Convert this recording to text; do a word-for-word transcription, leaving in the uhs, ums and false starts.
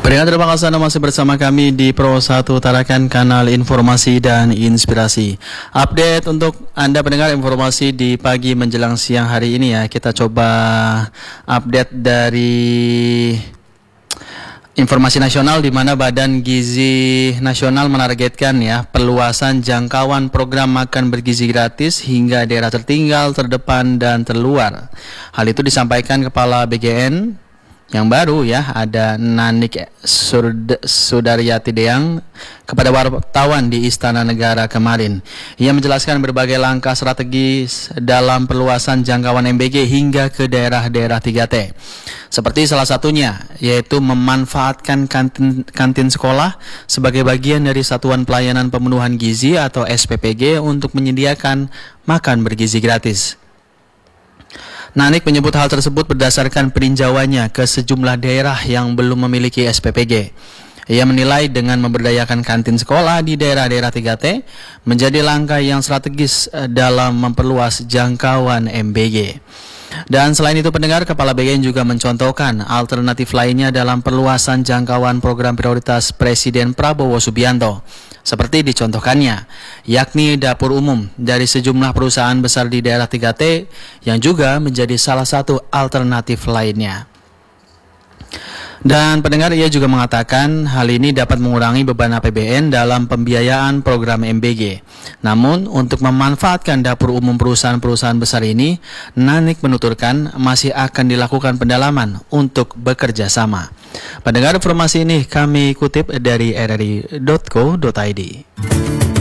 Pendengar, terima kasih Anda masih bersama kami di Pro satu Tarakan, kanal informasi dan inspirasi. Update untuk Anda pendengar informasi di pagi menjelang siang hari ini ya. Kita coba update dari informasi nasional, di mana Badan Gizi Nasional menargetkan ya perluasan jangkauan program makan bergizi gratis hingga daerah tertinggal, terdepan dan terluar. Hal itu disampaikan Kepala B G N yang baru ya, ada Nanik Sudaryati Deang kepada wartawan di Istana Negara kemarin. Ia menjelaskan berbagai langkah strategis dalam perluasan jangkauan M B G hingga ke daerah-daerah tiga T. Seperti salah satunya yaitu memanfaatkan kantin, kantin sekolah sebagai bagian dari Satuan Pelayanan Pemenuhan Gizi atau S P P G untuk menyediakan makan bergizi gratis. Nanik menyebut hal tersebut berdasarkan peninjauannya ke sejumlah daerah yang belum memiliki S P P G. Ia menilai dengan memberdayakan kantin sekolah di daerah-daerah tiga T menjadi langkah yang strategis dalam memperluas jangkauan M B G. Dan selain itu pendengar, Kepala B G N juga mencontohkan alternatif lainnya dalam perluasan jangkauan program prioritas Presiden Prabowo Subianto. Seperti dicontohkannya, yakni dapur umum dari sejumlah perusahaan besar di daerah tiga T yang juga menjadi salah satu alternatif lainnya. Dan pendengar, ia juga mengatakan hal ini dapat mengurangi beban A P B N dalam pembiayaan program M B G. Namun, untuk memanfaatkan dapur umum perusahaan-perusahaan besar ini, Nanik menuturkan masih akan dilakukan pendalaman untuk bekerja sama. Pendengar, informasi ini kami kutip dari r r i dot co dot i d.